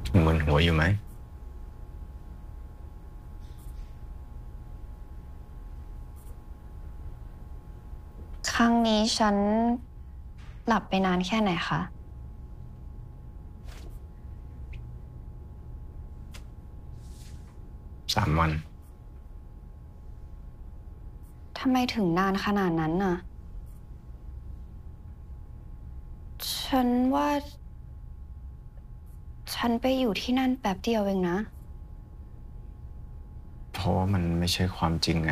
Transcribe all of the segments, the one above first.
มึนหัวอยู่ไหมครั้งนี้ฉันหลับไปนานแค่ไหนคะ 3 วันทำไมถึงนานขนาดนั้นน่ะ ฉันว่า ฉันไปอยู่ที่นั่นแป๊บเดียวเองนะเพราะว่ามันไม่ใช่ความจริงไง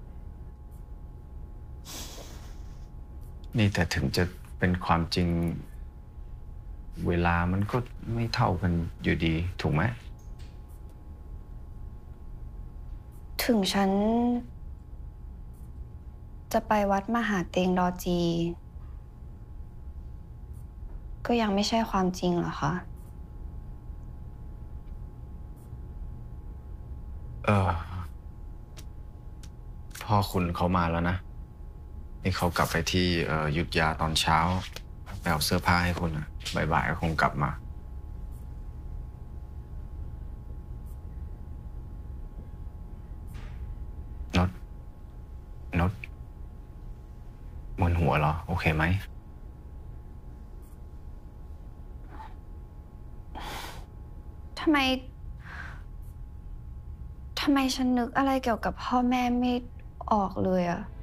นี่แต่ถึงจะเป็นความจริงเวลามันก็ไม่เท่ากันอยู่ดีถูกไหมถึงฉัน จะไปวัดมหาเตงดอจี ก็ยังไม่ใช่ความจริงเหรอคะเออพ่อคุณเขามาแล้วนะนี่เขากลับไปที่อยุธยาตอนเช้าไปเอาเสื้อผ้าให้คุณนะบ่ายๆก็คงกลับมานดนดมึนหัวเหรอโอเคไหมทำไม ทำไมฉันนึกอะไรเกี่ยวกับพ่อแม่ไม่ออกเลยอะ